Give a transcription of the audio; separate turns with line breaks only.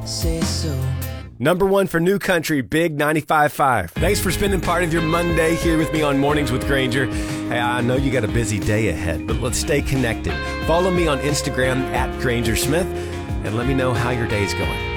say so.
Number one for New Country, Big 95.5. Thanks for spending part of your Monday here with me on Mornings with Granger. Hey, I know you got a busy day ahead, but let's stay connected. Follow me on Instagram @GrangerSmith and let me know how your day's going.